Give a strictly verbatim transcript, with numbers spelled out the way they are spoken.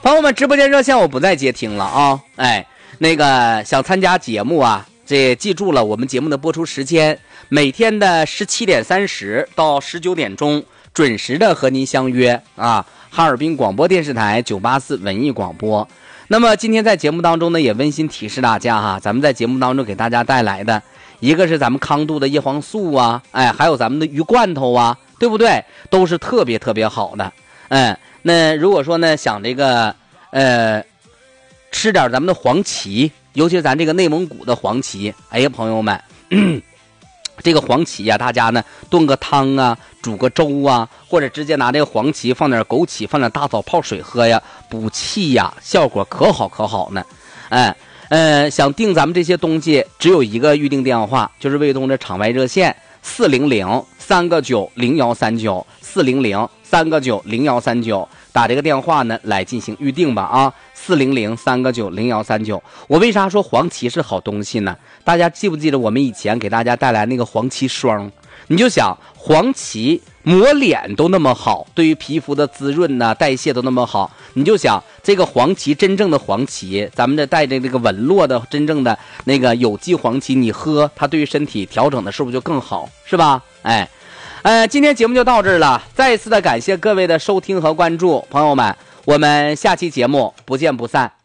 朋友们，直播间热线我不再接听了啊！哎，那个想参加节目啊，这记住了我们节目的播出时间，每天的十七点三十到十九点钟，准时的和您相约啊！哈尔滨广播电视台九八四文艺广播。那么今天在节目当中呢，也温馨提示大家哈，咱们在节目当中给大家带来的一个是咱们康度的叶黄素啊，哎，还有咱们的鱼罐头啊，对不对？都是特别特别好的。嗯，那如果说呢，想这个呃吃点咱们的黄芪，尤其是咱这个内蒙古的黄芪，哎呀，朋友们，嗯、这个黄芪呀、啊，大家呢炖个汤啊，煮个粥啊，或者直接拿这个黄芪放点枸杞，放点大枣泡水喝呀，补气呀，效果可好可好呢。哎，呃，想订咱们这些东西，只有一个预定电话，就是卫东的场外热线四零零三个九零幺三九四零零三个九零幺三九，打这个电话呢来进行预定吧啊，四零零三个九零幺三九。我为啥说黄芪是好东西呢？大家记不记得我们以前给大家带来那个黄芪霜？你就想黄芪抹脸都那么好，对于皮肤的滋润呐、啊、代谢都那么好，你就想这个黄芪，真正的黄芪，咱们这带着这个纹络的真正的那个有机黄芪，你喝它对于身体调整的是不是就更好，是吧？哎，呃，今天节目就到这儿了，再一次的感谢各位的收听和关注，朋友们，我们下期节目不见不散。